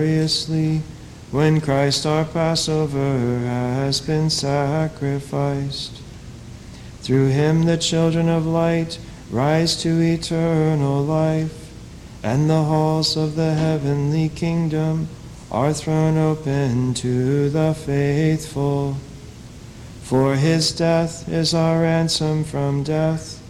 gloriously when Christ our Passover has been sacrificed. Through him the children of light rise to eternal life, and the halls of the heavenly kingdom are thrown open to the faithful. For his death is our ransom from death,